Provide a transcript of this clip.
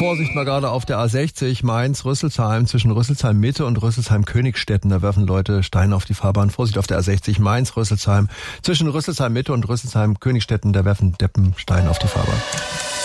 Vorsicht mal gerade auf der A60 Mainz-Rüsselsheim zwischen Rüsselsheim-Mitte und Rüsselsheim-Königstetten. Da werfen Leute Steine auf die Fahrbahn. Vorsicht auf der A60 Mainz-Rüsselsheim zwischen Rüsselsheim-Mitte und Rüsselsheim-Königstetten. Da werfen Deppen Steine auf die Fahrbahn.